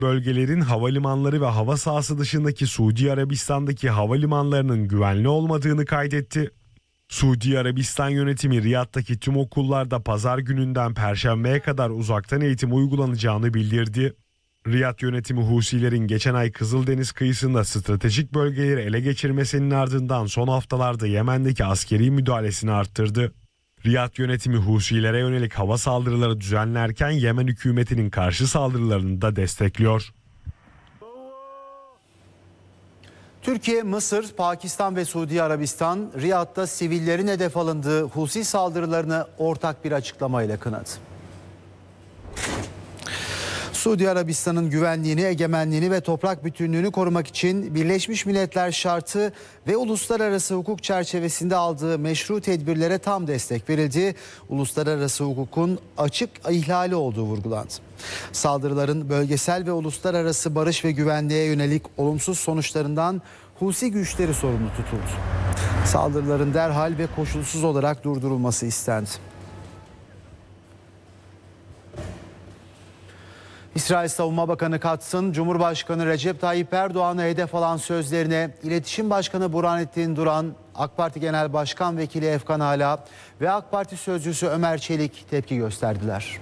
bölgelerin havalimanları ve hava sahası dışındaki Suudi Arabistan'daki havalimanlarının güvenli olmadığını kaydetti. Suudi Arabistan yönetimi Riyad'daki tüm okullarda pazar gününden perşembeye kadar uzaktan eğitim uygulanacağını bildirdi. Riyad yönetimi Husilerin geçen ay Kızıldeniz kıyısında stratejik bölgeleri ele geçirmesinin ardından son haftalarda Yemen'deki askeri müdahalesini arttırdı. Riyad yönetimi Husilere yönelik hava saldırıları düzenlerken Yemen hükümetinin karşı saldırılarını da destekliyor. Türkiye, Mısır, Pakistan ve Suudi Arabistan Riyad'da sivillerin hedef alındığı Husi saldırılarını ortak bir açıklamayla kınadı. Suudi Arabistan'ın güvenliğini, egemenliğini ve toprak bütünlüğünü korumak için Birleşmiş Milletler şartı ve uluslararası hukuk çerçevesinde aldığı meşru tedbirlere tam destek verildi. Uluslararası hukukun açık ihlali olduğu vurgulandı. Saldırıların bölgesel ve uluslararası barış ve güvenliğe yönelik olumsuz sonuçlarından Husi güçleri sorumlu tutuldu. Saldırıların derhal ve koşulsuz olarak durdurulması istendi. İsrail Savunma Bakanı Katz'ın Cumhurbaşkanı Recep Tayyip Erdoğan'ı hedef alan sözlerine İletişim Başkanı Burhanettin Duran, AK Parti Genel Başkan Vekili Efkan Ala ve AK Parti Sözcüsü Ömer Çelik tepki gösterdiler.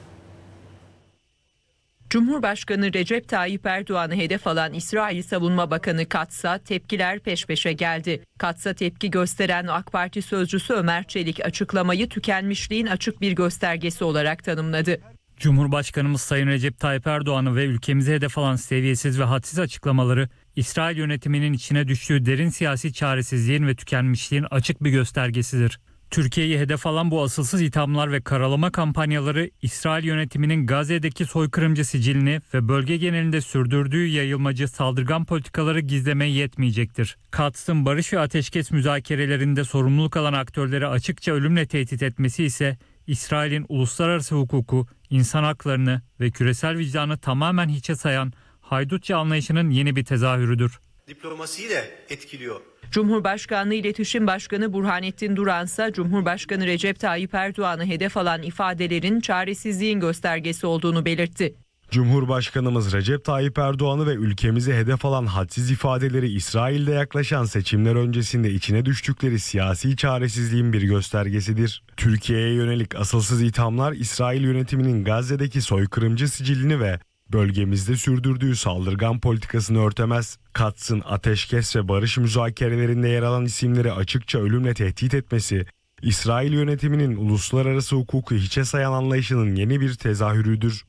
Cumhurbaşkanı Recep Tayyip Erdoğan'ı hedef alan İsrail Savunma Bakanı Katz'a tepkiler peş peşe geldi. Katz'a tepki gösteren AK Parti Sözcüsü Ömer Çelik açıklamayı tükenmişliğin açık bir göstergesi olarak tanımladı. Cumhurbaşkanımız Sayın Recep Tayyip Erdoğan'ı ve ülkemize hedef alan seviyesiz ve hadsiz açıklamaları İsrail yönetiminin içine düştüğü derin siyasi çaresizliğin ve tükenmişliğin açık bir göstergesidir. Türkiye'yi hedef alan bu asılsız ithamlar ve karalama kampanyaları İsrail yönetiminin Gazze'deki soykırımcı sicilini ve bölge genelinde sürdürdüğü yayılmacı saldırgan politikaları gizlemeye yetmeyecektir. Katz'ın barış ve ateşkes müzakerelerinde sorumluluk alan aktörleri açıkça ölümle tehdit etmesi ise İsrail'in uluslararası hukuku, insan haklarını ve küresel vicdanı tamamen hiçe sayan haydutça anlayışının yeni bir tezahürüdür. Diplomasiyi de etkiliyor. Cumhurbaşkanlığı İletişim Başkanı Burhanettin Duran ise Cumhurbaşkanı Recep Tayyip Erdoğan'ı hedef alan ifadelerin çaresizliğin göstergesi olduğunu belirtti. Cumhurbaşkanımız Recep Tayyip Erdoğan'ı ve ülkemizi hedef alan hadsiz ifadeleri İsrail'de yaklaşan seçimler öncesinde içine düştükleri siyasi çaresizliğin bir göstergesidir. Türkiye'ye yönelik asılsız ithamlar İsrail yönetiminin Gazze'deki soykırımcı sicilini ve bölgemizde sürdürdüğü saldırgan politikasını örtemez. Katz'ın ateşkes ve barış müzakerelerinde yer alan isimleri açıkça ölümle tehdit etmesi, İsrail yönetiminin uluslararası hukuku hiçe sayan anlayışının yeni bir tezahürüdür.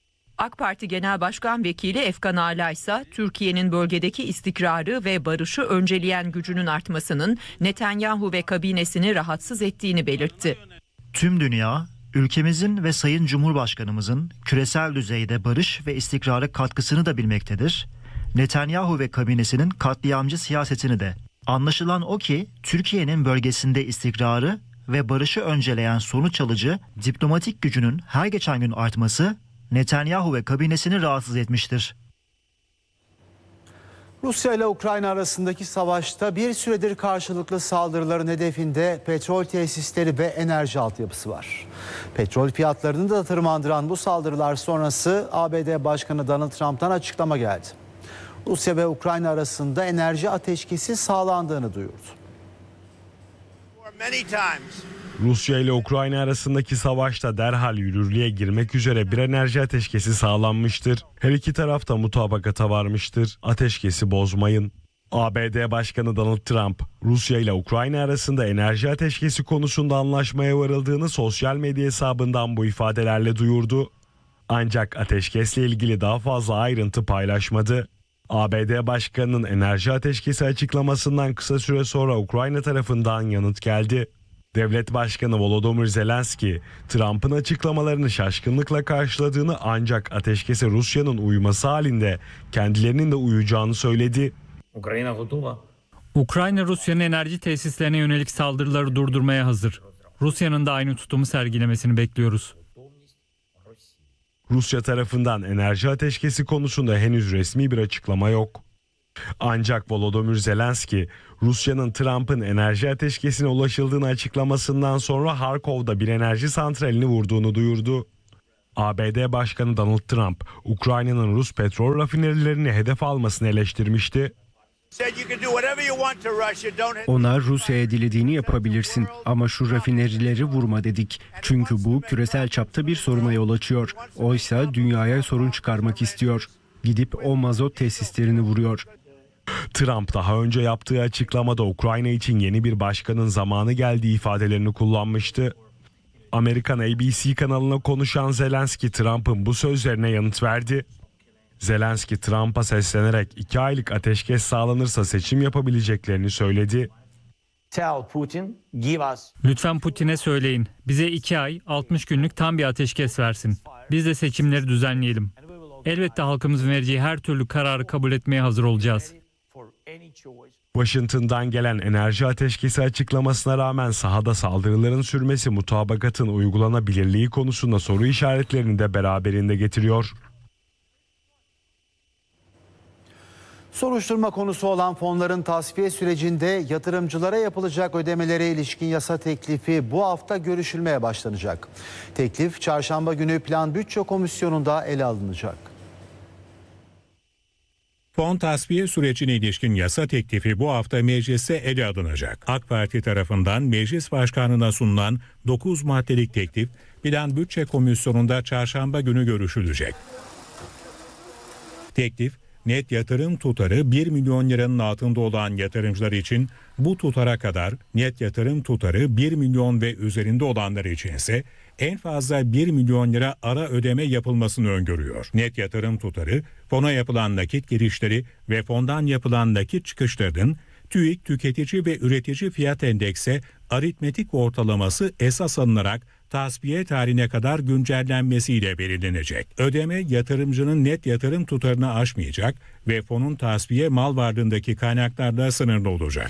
AK Parti Genel Başkan Vekili Efkan Ala ise Türkiye'nin bölgedeki istikrarı ve barışı önceleyen gücünün artmasının Netanyahu ve kabinesini rahatsız ettiğini belirtti. Tüm dünya, ülkemizin ve Sayın Cumhurbaşkanımızın küresel düzeyde barış ve istikrara katkısını da bilmektedir. Netanyahu ve kabinesinin katliamcı siyasetini de. Anlaşılan o ki Türkiye'nin bölgesinde istikrarı ve barışı önceleyen sonuç alıcı diplomatik gücünün her geçen gün artması Netanyahu ve kabinesini rahatsız etmiştir. Rusya ile Ukrayna arasındaki savaşta bir süredir karşılıklı saldırıların hedefinde petrol tesisleri ve enerji altyapısı var. Petrol fiyatlarını da tırmandıran bu saldırılar sonrası ABD Başkanı Donald Trump'tan açıklama geldi. Rusya ve Ukrayna arasında enerji ateşkesi sağlandığını duyurdu. Rusya ile Ukrayna arasındaki savaşta derhal yürürlüğe girmek üzere bir enerji ateşkesi sağlanmıştır. Her iki taraf da mutabakata varmıştır. Ateşkesi bozmayın. ABD Başkanı Donald Trump, Rusya ile Ukrayna arasında enerji ateşkesi konusunda anlaşmaya varıldığını sosyal medya hesabından bu ifadelerle duyurdu. Ancak ateşkesle ilgili daha fazla ayrıntı paylaşmadı. ABD Başkanı'nın enerji ateşkesi açıklamasından kısa süre sonra Ukrayna tarafından yanıt geldi. Devlet Başkanı Volodymyr Zelenski, Trump'ın açıklamalarını şaşkınlıkla karşıladığını ancak ateşkese Rusya'nın uyması halinde kendilerinin de uyacağını söyledi. Ukrayna Rusya'nın enerji tesislerine yönelik saldırıları durdurmaya hazır. Rusya'nın da aynı tutumu sergilemesini bekliyoruz. Rusya tarafından enerji ateşkesi konusunda henüz resmi bir açıklama yok. Ancak Volodymyr Zelenski, Rusya'nın Trump'ın enerji ateşkesine ulaşıldığını açıklamasından sonra Harkov'da bir enerji santralini vurduğunu duyurdu. ABD Başkanı Donald Trump, Ukrayna'nın Rus petrol rafinerilerini hedef almasını eleştirmişti. Ona Rusya'ya dilediğini yapabilirsin ama şu rafinerileri vurma dedik. Çünkü bu küresel çapta bir soruna yol açıyor. Oysa dünyaya sorun çıkarmak istiyor. Gidip o mazot tesislerini vuruyor. Trump daha önce yaptığı açıklamada Ukrayna için yeni bir başkanın zamanı geldiği ifadelerini kullanmıştı. Amerikan ABC kanalına konuşan Zelenski, Trump'ın bu sözlerine yanıt verdi. Zelenski, Trump'a seslenerek 2 aylık ateşkes sağlanırsa seçim yapabileceklerini söyledi. Lütfen Putin'e söyleyin. Bize 2 ay 60 günlük tam bir ateşkes versin. Biz de seçimleri düzenleyelim. Elbette halkımızın vereceği her türlü kararı kabul etmeye hazır olacağız. Washington'dan gelen enerji ateşkesi açıklamasına rağmen sahada saldırıların sürmesi mutabakatın uygulanabilirliği konusunda soru işaretlerini de beraberinde getiriyor. Soruşturma konusu olan fonların tasfiye sürecinde yatırımcılara yapılacak ödemelere ilişkin yasa teklifi bu hafta görüşülmeye başlanacak. Teklif çarşamba günü Plan Bütçe Komisyonu'nda ele alınacak. Fon tasfiye sürecine ilişkin yasa teklifi bu hafta mecliste ele alınacak. AK Parti tarafından meclis başkanına sunulan 9 maddelik teklif Plan Bütçe Komisyonu'nda çarşamba günü görüşülecek. Teklif, net yatırım tutarı 1 milyon liranın altında olan yatırımcılar için bu tutara kadar, net yatırım tutarı 1 milyon ve üzerinde olanlar içinse en fazla 1 milyon lira ara ödeme yapılmasını öngörüyor. Net yatırım tutarı, fona yapılan nakit girişleri ve fondan yapılan nakit çıkışlarının TÜİK Tüketici ve Üretici Fiyat Endeksi aritmetik ortalaması esas alınarak tasfiye tarihine kadar güncellenmesiyle belirlenecek. Ödeme yatırımcının net yatırım tutarını aşmayacak ve fonun tasfiye mal varlığındaki kaynaklarla sınırlı olacak.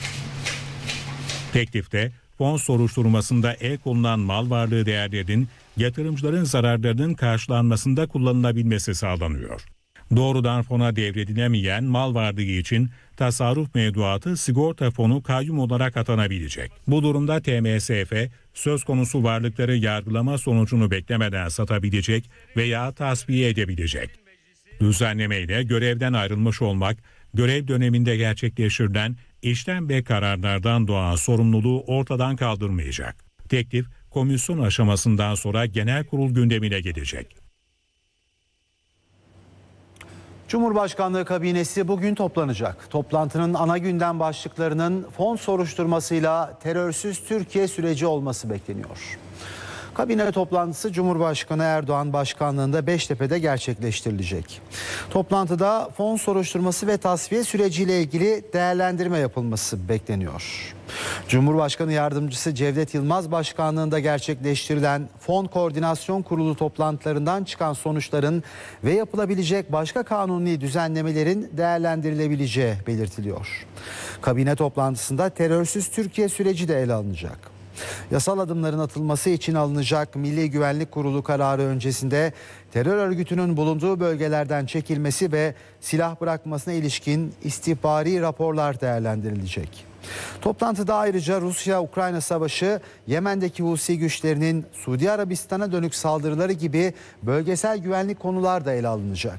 Teklifte fon soruşturmasında el konulan mal varlığı değerlerinin yatırımcıların zararlarının karşılanmasında kullanılabilmesi sağlanıyor. Doğrudan fona devredilemeyen mal varlığı için tasarruf mevduatı sigorta fonu kayyum olarak atanabilecek. Bu durumda TMSF söz konusu varlıkları yargılama sonucunu beklemeden satabilecek veya tasfiye edebilecek. Düzenlemeyle görevden ayrılmış olmak, görev döneminde gerçekleştirilen işlem ve kararlardan doğan sorumluluğu ortadan kaldırmayacak. Teklif komisyon aşamasından sonra genel kurul gündemine gelecek. Cumhurbaşkanlığı kabinesi bugün toplanacak. Toplantının ana gündem başlıklarının fon soruşturmasıyla terörsüz Türkiye süreci olması bekleniyor. Kabine toplantısı Cumhurbaşkanı Erdoğan başkanlığında Beştepe'de gerçekleştirilecek. Toplantıda fon soruşturması ve tasfiye süreciyle ilgili değerlendirme yapılması bekleniyor. Cumhurbaşkanı Yardımcısı Cevdet Yılmaz başkanlığında gerçekleştirilen Fon Koordinasyon Kurulu toplantılarından çıkan sonuçların ve yapılabilecek başka kanuni düzenlemelerin değerlendirilebileceği belirtiliyor. Kabine toplantısında terörsüz Türkiye süreci de ele alınacak. Yasal adımların atılması için alınacak Milli Güvenlik Kurulu kararı öncesinde terör örgütünün bulunduğu bölgelerden çekilmesi ve silah bırakmasına ilişkin istihbari raporlar değerlendirilecek. Toplantıda ayrıca Rusya-Ukrayna savaşı, Yemen'deki Husi güçlerinin Suudi Arabistan'a dönük saldırıları gibi bölgesel güvenlik konular da ele alınacak.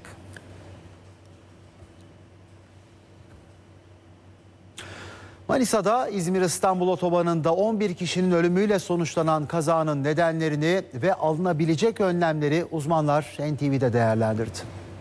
Manisa'da İzmir-İstanbul otobanında 11 kişinin ölümüyle sonuçlanan kazanın nedenlerini ve alınabilecek önlemleri uzmanlar NTV'de değerlendirdi.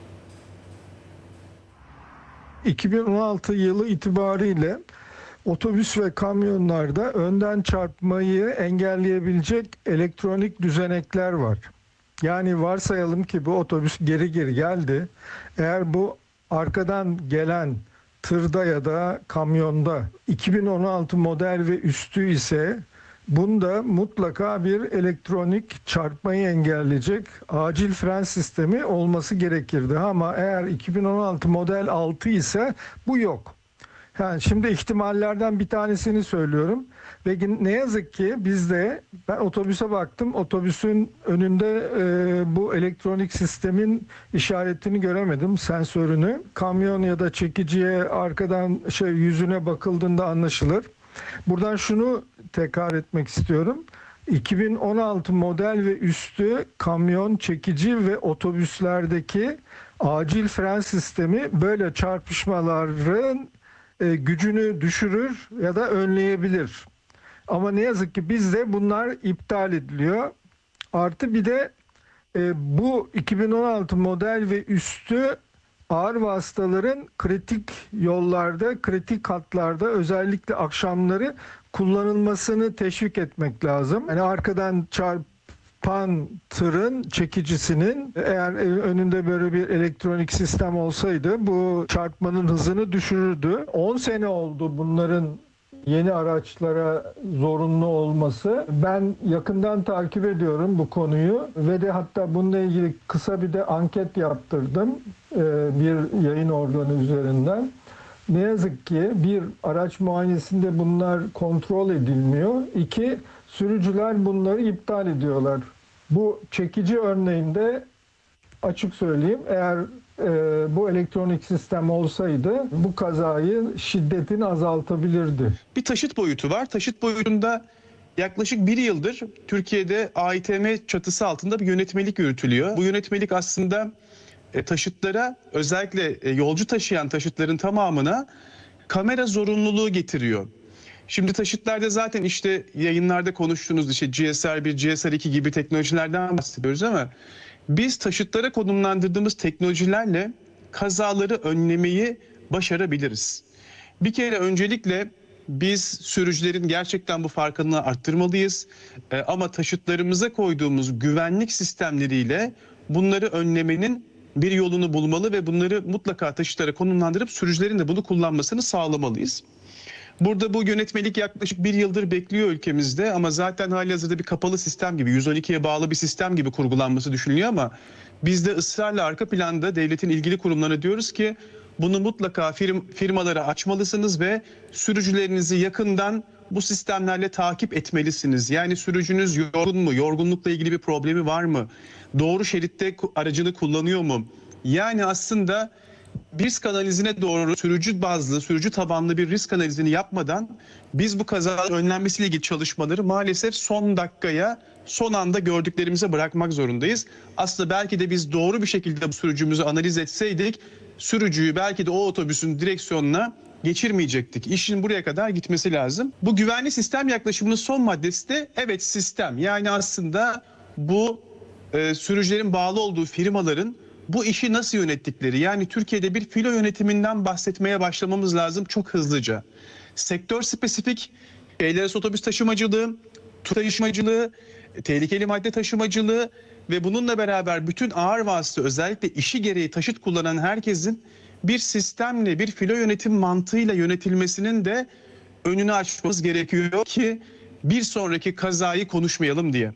2016 yılı itibariyle otobüs ve kamyonlarda önden çarpmayı engelleyebilecek elektronik düzenekler var. Yani varsayalım ki bu otobüs geri geldi. Eğer bu arkadan gelen tırda ya da kamyonda 2016 model ve üstü ise bunda mutlaka bir elektronik çarpmayı engelleyecek acil fren sistemi olması gerekirdi. Ama eğer 2016 model 6 ise bu yok. Yani şimdi ihtimallerden bir tanesini söylüyorum ve ne yazık ki bizde, ben otobüse baktım, otobüsün önünde bu elektronik sistemin işaretini göremedim, sensörünü. Kamyon ya da çekiciye arkadan yüzüne bakıldığında anlaşılır. Buradan şunu tekrar etmek istiyorum. 2016 model ve üstü kamyon, çekici ve otobüslerdeki acil fren sistemi böyle çarpışmaların gücünü düşürür ya da önleyebilir. Ama ne yazık ki bizde bunlar iptal ediliyor. Artı bir de bu 2016 model ve üstü ağır vasıtaların kritik yollarda, kritik hatlarda özellikle akşamları kullanılmasını teşvik etmek lazım. Yani arkadan çarpan tırın çekicisinin eğer önünde böyle bir elektronik sistem olsaydı bu çarpmanın hızını düşürürdü. 10 sene oldu bunların yeni araçlara zorunlu olması. Ben yakından takip ediyorum bu konuyu ve de hatta bununla ilgili kısa bir de anket yaptırdım bir yayın organı üzerinden. Ne yazık ki bir, araç muayenesinde bunlar kontrol edilmiyor. 2, sürücüler bunları iptal ediyorlar. Bu çekici örneğinde açık söyleyeyim, eğer bu elektronik sistem olsaydı bu kazayı şiddetini azaltabilirdi. Bir taşıt boyutu var. Taşıt boyutunda yaklaşık 1 yıldır Türkiye'de AİTM çatısı altında bir yönetmelik yürütülüyor. Bu yönetmelik aslında taşıtlara, özellikle yolcu taşıyan taşıtların tamamına kamera zorunluluğu getiriyor. Şimdi taşıtlarda zaten işte yayınlarda konuştuğunuz işte GSR1, GSR2 gibi teknolojilerden bahsediyoruz ama biz taşıtlara konumlandırdığımız teknolojilerle kazaları önlemeyi başarabiliriz. Bir kere öncelikle biz sürücülerin gerçekten bu farkındalığı arttırmalıyız. Ama taşıtlarımıza koyduğumuz güvenlik sistemleriyle bunları önlemenin bir yolunu bulmalı ve bunları mutlaka taşıtlara konumlandırıp sürücülerin de bunu kullanmasını sağlamalıyız. Burada bu yönetmelik yaklaşık 1 yıldır bekliyor ülkemizde ama zaten halihazırda bir kapalı sistem gibi, 112'ye bağlı bir sistem gibi kurgulanması düşünülüyor ama biz de ısrarla arka planda devletin ilgili kurumlarına diyoruz ki bunu mutlaka firmalara açmalısınız ve sürücülerinizi yakından bu sistemlerle takip etmelisiniz. Yani sürücünüz yorgun mu? Yorgunlukla ilgili bir problemi var mı? Doğru şeritte aracını kullanıyor mu? Yani aslında risk analizine doğru sürücü bazlı, sürücü tabanlı bir risk analizini yapmadan biz bu kazaların önlenmesiyle ilgili çalışmaları maalesef son dakikaya, son anda gördüklerimize bırakmak zorundayız. Aslında belki de biz doğru bir şekilde bu sürücümüzü analiz etseydik, sürücüyü belki de o otobüsün direksiyonuna geçirmeyecektik. İşin buraya kadar gitmesi lazım. Bu güvenli sistem yaklaşımının son maddesi de evet sistem. Yani aslında bu sürücülerin bağlı olduğu firmaların bu işi nasıl yönettikleri, yani Türkiye'de bir filo yönetiminden bahsetmeye başlamamız lazım çok hızlıca. Sektör spesifik, şehirler otobüs taşımacılığı, tur taşımacılığı, tehlikeli madde taşımacılığı ve bununla beraber bütün ağır vasıta, özellikle işi gereği taşıt kullanan herkesin bir sistemle, bir filo yönetim mantığıyla yönetilmesinin de önünü açmamız gerekiyor ki bir sonraki kazayı konuşmayalım diye.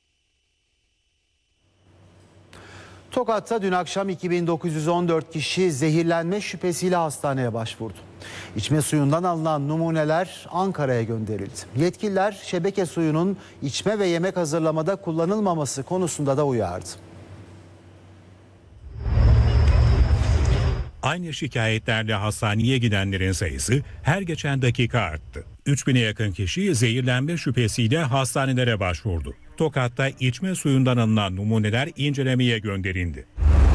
Tokat'ta dün akşam 2914 kişi zehirlenme şüphesiyle hastaneye başvurdu. İçme suyundan alınan numuneler Ankara'ya gönderildi. Yetkililer şebeke suyunun içme ve yemek hazırlamada kullanılmaması konusunda da uyardı. Aynı şikayetlerle hastaneye gidenlerin sayısı her geçen dakika arttı. 3000'e yakın kişi zehirlenme şüphesiyle hastanelere başvurdu. Tokat'ta içme suyundan alınan numuneler incelemeye gönderildi.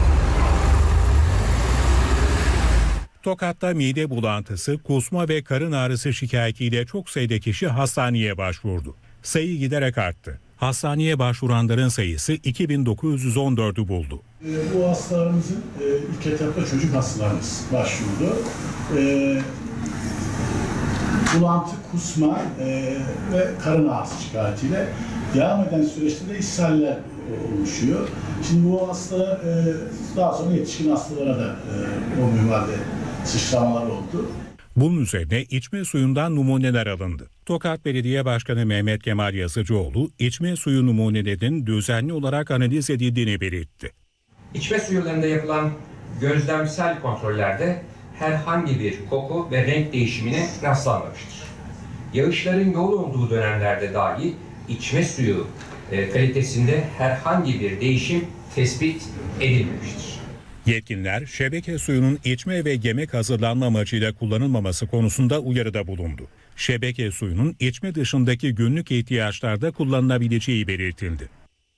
Tokat'ta mide bulantısı, kusma ve karın ağrısı şikayetiyle çok sayıda kişi hastaneye başvurdu. Sayı giderek arttı. Hastaneye başvuranların sayısı 2914'ü buldu. Bu hastalarımızın ilk etapta çocuk hastalarımız başvurdu. Bulantı, kusma ve karın ağrısı şikayetiyle devam eden süreçte de ishaller oluşuyor. Şimdi bu hastalar daha sonra yetişkin hastalara da o minvalde sıçramalar oldu. Bunun üzerine içme suyundan numuneler alındı. Tokat Belediye Başkanı Mehmet Kemal Yazıcıoğlu, içme suyu numunelerinin düzenli olarak analiz edildiğini belirtti. İçme suyularında yapılan gözlemsel kontrollerde herhangi bir koku ve renk değişimine rastlanmamıştır. Yağışların yoğun olduğu dönemlerde dahi içme suyu kalitesinde herhangi bir değişim tespit edilmemiştir. Yetkililer şebeke suyunun içme ve yemek hazırlanma amacıyla kullanılmaması konusunda uyarıda bulundu. Şebeke suyunun içme dışındaki günlük ihtiyaçlarda kullanılabileceği belirtildi.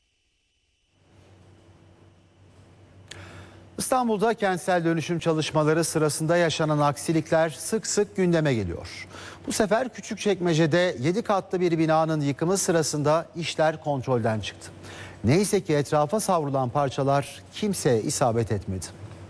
İstanbul'da kentsel dönüşüm çalışmaları sırasında yaşanan aksilikler sık sık gündeme geliyor. Bu sefer Küçükçekmece'de 7 katlı bir binanın yıkımı sırasında işler kontrolden çıktı. Neyse ki etrafa savrulan parçalar kimseye isabet etmedi.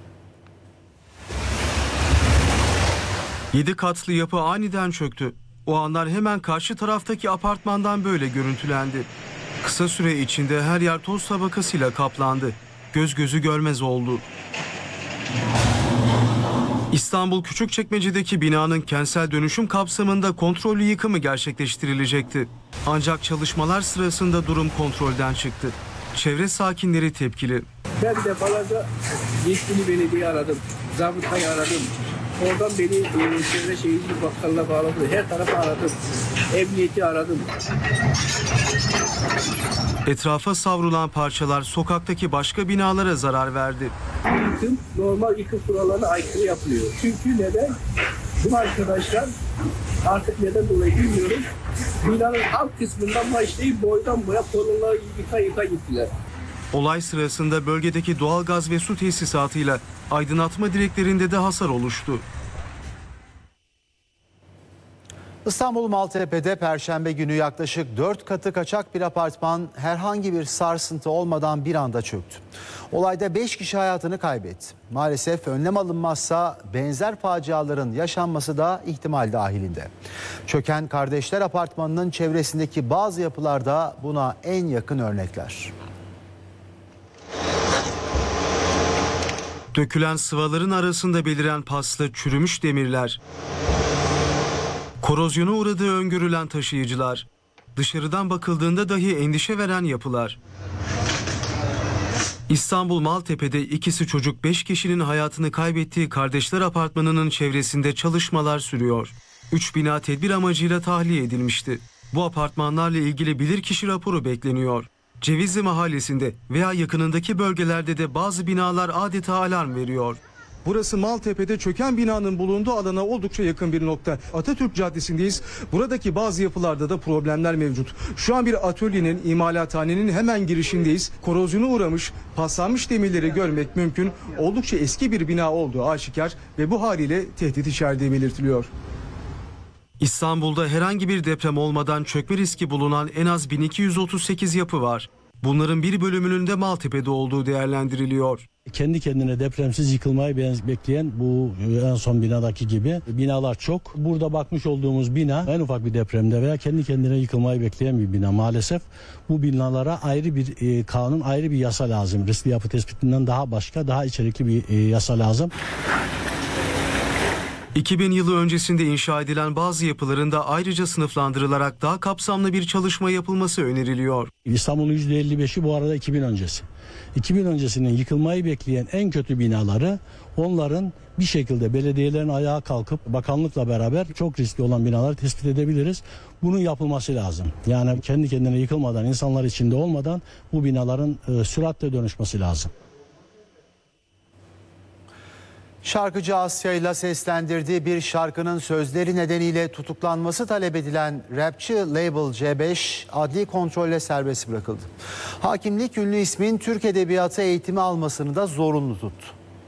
7 katlı yapı aniden çöktü. O anlar hemen karşı taraftaki apartmandan böyle görüntülendi. Kısa süre içinde her yer toz tabakasıyla kaplandı. Göz gözü görmez oldu. İstanbul Küçükçekmece'deki binanın kentsel dönüşüm kapsamında kontrollü yıkımı gerçekleştirilecekti. Ancak çalışmalar sırasında durum kontrolden çıktı. Çevre sakinleri tepkili. Ben defalarca yetkili belediye aradım, zabıtayı aradım. Oradan beni çevre şehircilik bakkalına bağladı. Her tarafa aradım. Emniyeti aradım. Etrafa savrulan parçalar sokaktaki başka binalara zarar verdi. Yıkım normal yıkım kurallarına aykırı yapılıyor. Çünkü neden? Bu arkadaşlar artık neden dolayı bilmiyorum. Binanın alt kısmından başlayıp boydan boya kolonları yıka gittiler. Olay sırasında bölgedeki doğalgaz ve su tesisatıyla aydınlatma direklerinde de hasar oluştu. İstanbul Maltepe'de Perşembe günü yaklaşık 4 katı kaçak bir apartman herhangi bir sarsıntı olmadan bir anda çöktü. Olayda 5 kişi hayatını kaybetti. Maalesef önlem alınmazsa benzer faciaların yaşanması da ihtimal dahilinde. Çöken Kardeşler Apartmanı'nın çevresindeki bazı yapılarda buna en yakın örnekler. Dökülen sıvaların arasında beliren paslı çürümüş demirler. Korozyona uğradığı öngörülen taşıyıcılar. Dışarıdan bakıldığında dahi endişe veren yapılar. İstanbul Maltepe'de ikisi çocuk 5 kişinin hayatını kaybettiği Kardeşler Apartmanı'nın çevresinde çalışmalar sürüyor. 3 bina tedbir amacıyla tahliye edilmişti. Bu apartmanlarla ilgili bilirkişi raporu bekleniyor. Cevizli Mahallesi'nde veya yakınındaki bölgelerde de bazı binalar adeta alarm veriyor. Burası Maltepe'de çöken binanın bulunduğu alana oldukça yakın bir nokta. Atatürk Caddesi'ndeyiz. Buradaki bazı yapılarda da problemler mevcut. Şu an bir atölyenin, imalathanenin hemen girişindeyiz. Korozyona uğramış, paslanmış demirleri görmek mümkün. Oldukça eski bir bina olduğu aşikar ve bu haliyle tehdit içerdiği belirtiliyor. İstanbul'da herhangi bir deprem olmadan çökme riski bulunan en az 1238 yapı var. Bunların bir bölümünün de Maltepe'de olduğu değerlendiriliyor. Kendi kendine depremsiz yıkılmayı bekleyen bu en son binadaki gibi binalar çok. Burada bakmış olduğumuz bina en ufak bir depremde veya kendi kendine yıkılmayı bekleyen bir bina. Maalesef bu binalara ayrı bir kanun, ayrı bir yasa lazım. Riskli yapı tespitinden daha başka, daha içerikli bir yasa lazım. 2000 yılı öncesinde inşa edilen bazı yapıların da ayrıca sınıflandırılarak daha kapsamlı bir çalışma yapılması öneriliyor. İstanbul'un %55'i bu arada 2000 öncesi. 2000 öncesinin yıkılmayı bekleyen en kötü binaları onların bir şekilde belediyelerin ayağa kalkıp bakanlıkla beraber çok riskli olan binaları tespit edebiliriz. Bunun yapılması lazım. Yani kendi kendine yıkılmadan, insanlar içinde olmadan bu binaların süratle dönüşmesi lazım. Şarkıcı Asya ile seslendirdiği bir şarkının sözleri nedeniyle tutuklanması talep edilen rapçi Label C5 adli kontrolle serbest bırakıldı. Hakimlik ünlü ismin Türk Edebiyatı eğitimi almasını da zorunlu tuttu.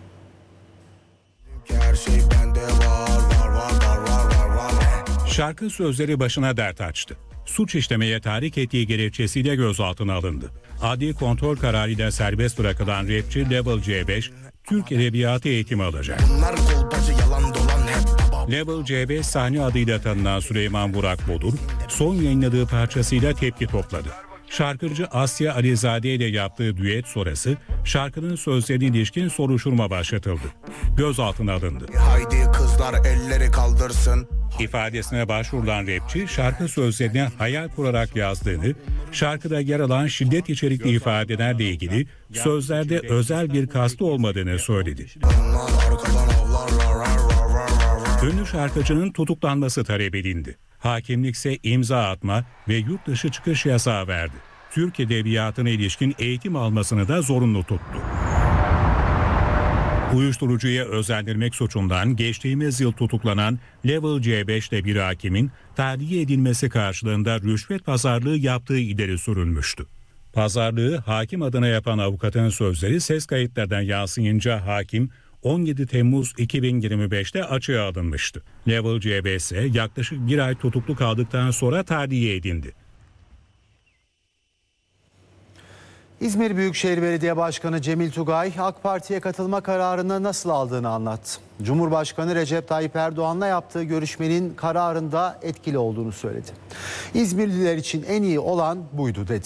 Şarkı sözleri başına dert açtı. Suç işlemeye tahrik ettiği gerekçesiyle gözaltına alındı. Adli kontrol kararıyla serbest bırakılan rapçi Label C5, Türk Edebiyatı eğitimi alacak. Label C5 sahne adıyla tanınan Süleyman Burak Bodur, son yayınladığı parçasıyla tepki topladı. Şarkıcı Asya Alizade ile yaptığı düet sonrası şarkının sözlerine ilişkin soruşturma başlatıldı. Gözaltına alındı. Haydi kızlar elleri kaldırsın. İfadesine başvurulan rapçi şarkı sözlerine hayal kurarak yazdığını, şarkıda yer alan şiddet içerikli ifadelerle ilgili sözlerde özel bir kastı olmadığını söyledi. Ünlü şarkıcının tutuklanması talep edildi. Hakimlik ise imza atma ve yurt dışı çıkış yasağı verdi. Türk Edebiyatı'na ilişkin eğitim almasını da zorunlu tuttu. Uyuşturucuya özendirmek suçundan geçtiğimiz yıl tutuklanan Level C5'te bir hakimin tahliye edilmesi karşılığında rüşvet pazarlığı yaptığı ileri sürülmüştü. Pazarlığı hakim adına yapan avukatın sözleri ses kayıtlarından yansıyınca hakim 17 Temmuz 2025'te açığa alınmıştı. Level C5 ise yaklaşık bir ay tutuklu kaldıktan sonra tahliye edildi. İzmir Büyükşehir Belediye Başkanı Cemil Tugay, AK Parti'ye katılma kararını nasıl aldığını anlattı. Cumhurbaşkanı Recep Tayyip Erdoğan'la yaptığı görüşmenin kararında etkili olduğunu söyledi. İzmirliler için en iyi olan buydu dedi.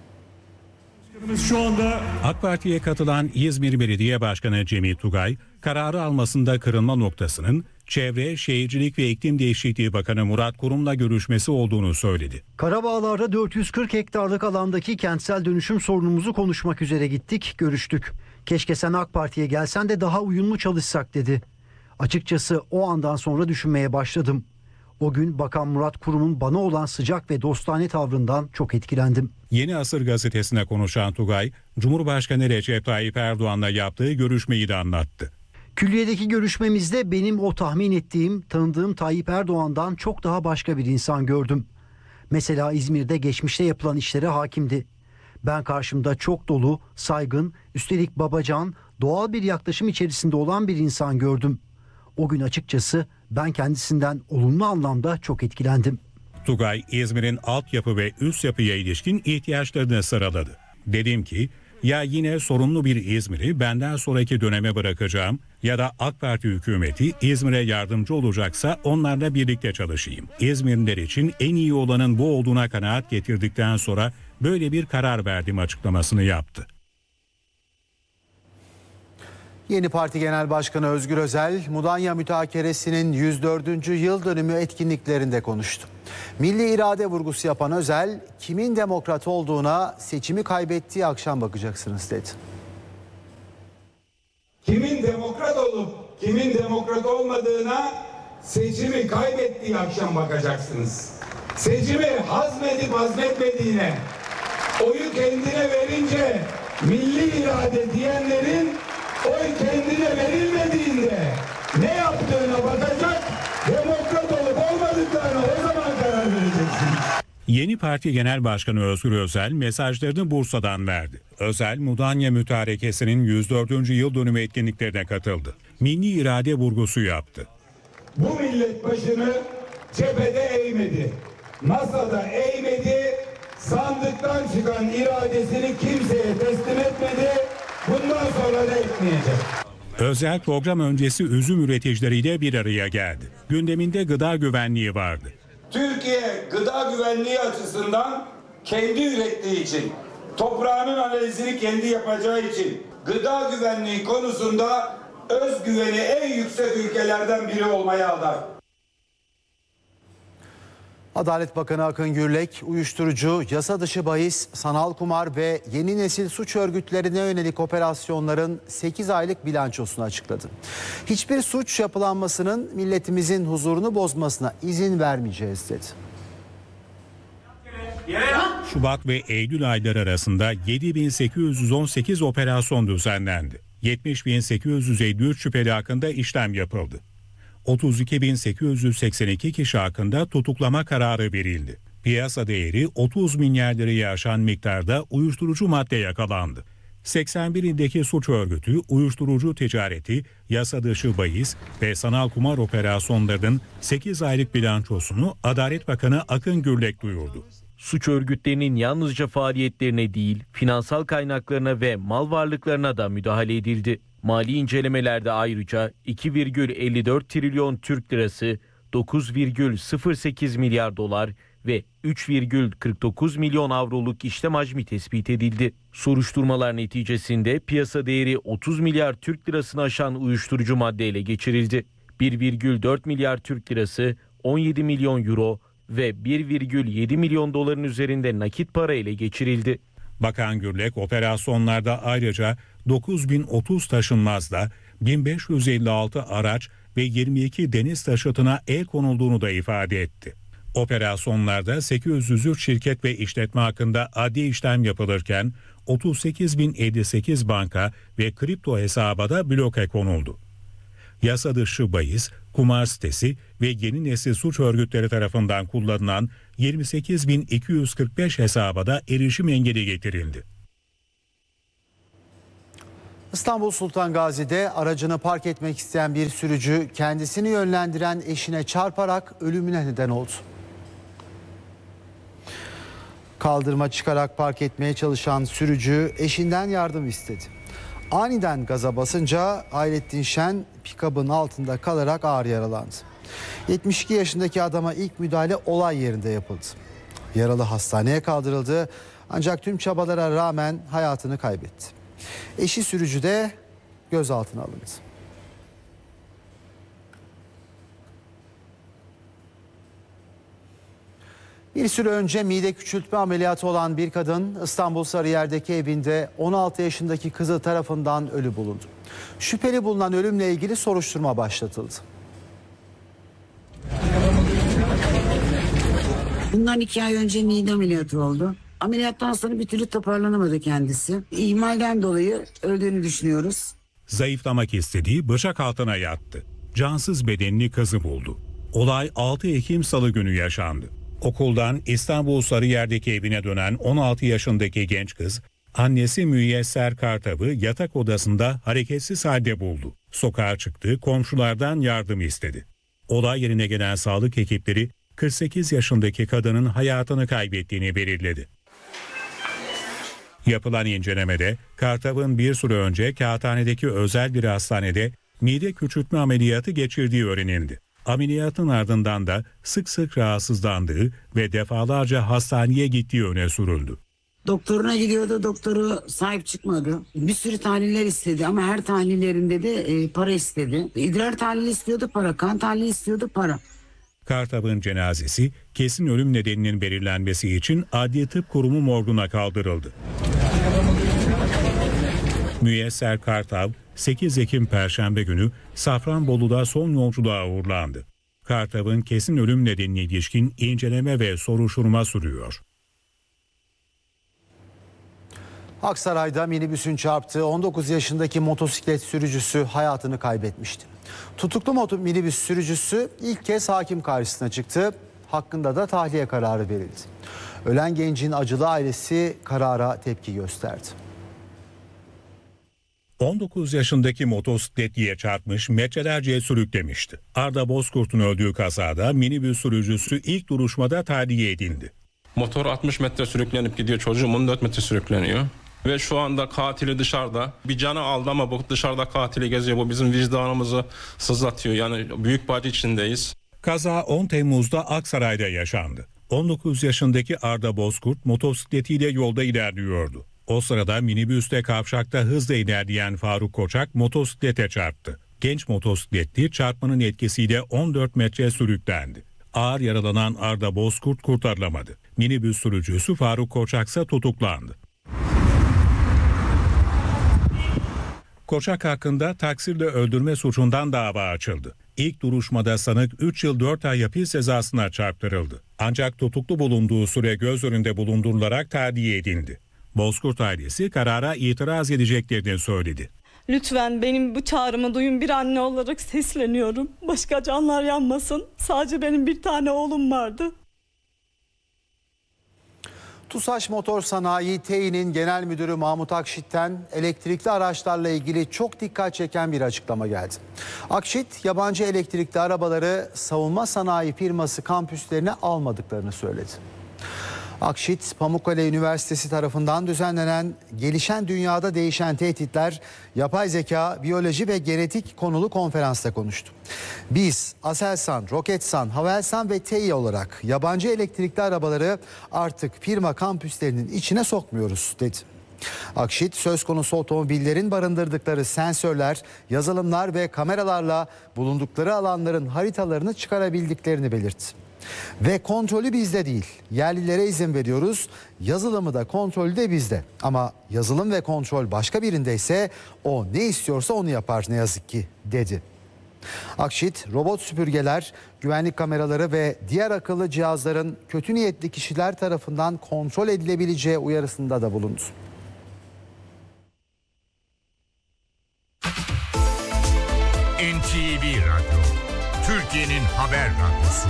Şu anda AK Parti'ye katılan İzmir Belediye Başkanı Cemil Tugay, kararı almasında kırılma noktasının Çevre, Şehircilik ve İklim Değişikliği Bakanı Murat Kurum'la görüşmesi olduğunu söyledi. Karabağlar'da 440 hektarlık alandaki kentsel dönüşüm sorunumuzu konuşmak üzere gittik, görüştük. Keşke sen AK Parti'ye gelsen de daha uyumlu çalışsak dedi. Açıkçası o andan sonra düşünmeye başladım. O gün Bakan Murat Kurum'un bana olan sıcak ve dostane tavrından çok etkilendim. Yeni Asır gazetesine konuşan Tugay, Cumhurbaşkanı Recep Tayyip Erdoğan'la yaptığı görüşmeyi de anlattı. Külliyedeki görüşmemizde benim o tahmin ettiğim, tanıdığım Tayyip Erdoğan'dan çok daha başka bir insan gördüm. Mesela İzmir'de geçmişte yapılan işlere hakimdi. Ben karşımda çok dolu, saygın, üstelik babacan, doğal bir yaklaşım içerisinde olan bir insan gördüm. O gün açıkçası ben kendisinden olumlu anlamda çok etkilendim. Tugay, İzmir'in altyapı ve üst yapıya ilişkin ihtiyaçlarını sıraladı. Dedim ki, ya yine sorumlu bir İzmir'i benden sonraki döneme bırakacağım ya da AK Parti hükümeti İzmir'e yardımcı olacaksa onlarla birlikte çalışayım. İzmirliler için en iyi olanın bu olduğuna kanaat getirdikten sonra böyle bir karar verdim açıklamasını yaptı. Yeni Parti Genel Başkanı Özgür Özel, Mudanya Mütakeresi'nin 104. yıl dönümü etkinliklerinde konuştu. Milli irade vurgusu yapan Özel, kimin demokrat olduğuna seçimi kaybettiği akşam bakacaksınız dedi. Kimin demokrat olup kimin demokrat olmadığına seçimi kaybettiği akşam bakacaksınız. Seçimi hazmedip hazmetmediğine, oyu kendine verince milli irade diyenlerin oy kendine verilmediğinde ne yaptığına bakacak, demokrat olup olmadıklarına o zaman karar vereceksiniz. Yeni Parti Genel Başkanı Özgür Özel mesajlarını Bursa'dan verdi. Özel, Mudanya Mütarekesi'nin 104. yıl dönümü etkinliklerine katıldı. Milli irade vurgusu yaptı. Bu millet başını cephede eğmedi, masada eğmedi, sandıktan çıkan iradesini kimseye teslim etmedi, bundan sonra da etmeyecek. Özel program öncesi üzüm üreticileriyle bir araya geldi. Gündeminde gıda güvenliği vardı. Türkiye gıda güvenliği açısından kendi ürettiği için, toprağının analizini kendi yapacağı için gıda güvenliği konusunda özgüveni en yüksek ülkelerden biri olmaya aday. Adalet Bakanı Akın Gürlek, uyuşturucu, yasa dışı bahis, sanal kumar ve yeni nesil suç örgütlerine yönelik operasyonların 8 aylık bilançosunu açıkladı. Hiçbir suç yapılanmasının milletimizin huzurunu bozmasına izin vermeyeceğiz dedi. Şubat ve Eylül ayları arasında 7.818 operasyon düzenlendi. 70.853 şüpheli hakkında işlem yapıldı. 32.882 kişi hakkında tutuklama kararı verildi. Piyasa değeri 30 milyar lirayı aşan miktarda uyuşturucu madde yakalandı. 81 ildeki suç örgütü, uyuşturucu ticareti, yasa dışı bahis ve sanal kumar operasyonlarının 8 aylık bilançosunu Adalet Bakanı Akın Gürlek duyurdu. Suç örgütlerinin yalnızca faaliyetlerine değil, finansal kaynaklarına ve mal varlıklarına da müdahale edildi. Mali incelemelerde ayrıca 2,54 trilyon Türk lirası, 9,08 milyar dolar ve 3,49 milyon avroluk işlem hacmi tespit edildi. Soruşturmalar neticesinde piyasa değeri 30 milyar Türk lirasını aşan uyuşturucu madde ele geçirildi. 1,4 milyar Türk lirası, 17 milyon euro ve 1,7 milyon doların üzerinde nakit para ele geçirildi. Bakan Gürlek operasyonlarda ayrıca 9.030 taşınmazda 1.556 araç ve 22 deniz taşıtına el konulduğunu da ifade etti. Operasyonlarda 803 şirket ve işletme hakkında adli işlem yapılırken 38.058 banka ve kripto hesaba da bloke konuldu. Yasa dışı bahis, kumar sitesi ve yeni nesil suç örgütleri tarafından kullanılan 28.245 hesaba da erişim engeli getirildi. İstanbul Sultan Gazi'de aracını park etmek isteyen bir sürücü kendisini yönlendiren eşine çarparak ölümüne neden oldu. Kaldırıma çıkarak park etmeye çalışan sürücü eşinden yardım istedi. Aniden gaza basınca Hayrettin Şen pikabın altında kalarak ağır yaralandı. 72 yaşındaki adama ilk müdahale olay yerinde yapıldı. Yaralı hastaneye kaldırıldı ancak tüm çabalara rağmen hayatını kaybetti. Eşi sürücü de gözaltına alındı. Bir süre önce mide küçültme ameliyatı olan bir kadın İstanbul Sarıyer'deki evinde 16 yaşındaki kızı tarafından ölü bulundu. Şüpheli bulunan ölümle ilgili soruşturma başlatıldı. Bundan 2 ay önce mide ameliyatı oldu. Ameliyattan sonra bir türlü toparlanamadı kendisi. İhmalden dolayı öldüğünü düşünüyoruz. Zayıflamak istediği bıçak altına yattı. Cansız bedenini kızı buldu. Olay 6 Ekim Salı günü yaşandı. Okuldan İstanbul Sarıyer'deki evine dönen 16 yaşındaki genç kız, annesi Müyesser Kartav'ı yatak odasında hareketsiz halde buldu. Sokağa çıktı, komşulardan yardım istedi. Olay yerine gelen sağlık ekipleri 48 yaşındaki kadının hayatını kaybettiğini belirledi. Yapılan incelemede Kartav'ın bir süre önce Kağıthane'deki özel bir hastanede mide küçültme ameliyatı geçirdiği öğrenildi. Ameliyatın ardından da sık sık rahatsızlandığı ve defalarca hastaneye gittiği öne sürüldü. Doktoruna gidiyordu, doktoru sahip çıkmadı. Bir sürü tahliller istedi ama her tahlillerinde de para istedi. İdrar tahlili istiyordu para, kan tahlili istiyordu para. Kartav'ın cenazesi kesin ölüm nedeninin belirlenmesi için Adli Tıp Kurumu morguna kaldırıldı. Müyesser Kartav 8 Ekim Perşembe günü Safranbolu'da son yolculuğa uğurlandı. Kartav'ın kesin ölüm nedenine ilişkin inceleme ve soruşturma sürüyor. Aksaray'da minibüsün çarptığı 19 yaşındaki motosiklet sürücüsü hayatını kaybetmişti. Tutuklu minibüs sürücüsü ilk kez hakim karşısına çıktı. Hakkında da tahliye kararı verildi. Ölen gencin acılı ailesi karara tepki gösterdi. 19 yaşındaki motosikletliye çarpmış, metrelerce sürüklemişti. Arda Bozkurt'un öldüğü kazada minibüs sürücüsü ilk duruşmada tahliye edildi. Motor 60 metre sürüklenip gidiyor, çocuğum 14 metre sürükleniyor. Ve şu anda katili dışarıda. Bir canı aldı ama bu dışarıda katili geziyor. Bu bizim vicdanımızı sızlatıyor. Yani büyük bir acı içindeyiz. Kaza 10 Temmuz'da Aksaray'da yaşandı. 19 yaşındaki Arda Bozkurt motosikletiyle yolda ilerliyordu. O sırada minibüste kavşakta hızla ilerleyen Faruk Koçak motosiklete çarptı. Genç motosikletli çarpmanın etkisiyle 14 metre sürüklendi. Ağır yaralanan Arda Bozkurt kurtarılamadı. Minibüs sürücüsü Faruk Koçak ise tutuklandı. Koçak hakkında taksirle öldürme suçundan dava açıldı. İlk duruşmada sanık 3 yıl 4 ay hapis cezasına çarptırıldı. Ancak tutuklu bulunduğu süre göz önünde bulundurularak tahliye edildi. Bozkurt ailesi karara itiraz edeceklerini söyledi. Lütfen benim bu çağrımı duyun, bir anne olarak sesleniyorum. Başka canlar yanmasın. Sadece benim bir tane oğlum vardı. TUSAŞ Motor Sanayi Tİ'nin Genel Müdürü Mahmut Akşit'ten elektrikli araçlarla ilgili çok dikkat çeken bir açıklama geldi. Akşit, yabancı elektrikli arabaları savunma sanayi firması kampüslerine almadıklarını söyledi. Akşit, Pamukkale Üniversitesi tarafından düzenlenen Gelişen Dünyada Değişen Tehditler, Yapay Zeka, Biyoloji ve Genetik konulu konferansta konuştu. Biz Aselsan, Roketsan, Havelsan ve Tİ olarak yabancı elektrikli arabaları artık firma kampüslerinin içine sokmuyoruz dedi. Akşit, söz konusu otomobillerin barındırdıkları sensörler, yazılımlar ve kameralarla bulundukları alanların haritalarını çıkarabildiklerini belirtti. Ve kontrolü bizde değil. Yerlilere izin veriyoruz. Yazılımı da kontrolü de bizde. Ama yazılım ve kontrol başka birindeyse o ne istiyorsa onu yapar ne yazık ki dedi. Akşit, robot süpürgeler, güvenlik kameraları ve diğer akıllı cihazların kötü niyetli kişiler tarafından kontrol edilebileceği uyarısında da bulundu. NTV Radyo, Türkiye'nin haber radyosu.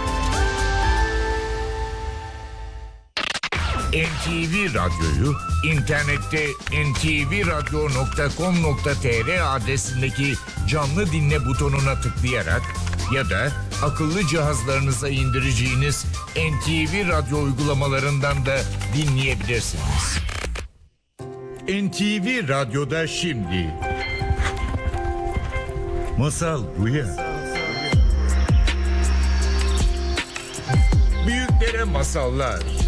NTV Radyo'yu internette ntvradyo.com.tr adresindeki canlı dinle butonuna tıklayarak ya da akıllı cihazlarınıza indireceğiniz NTV Radyo uygulamalarından da dinleyebilirsiniz. NTV Radyo'da şimdi Masal bu ya. Büyüklere masallar.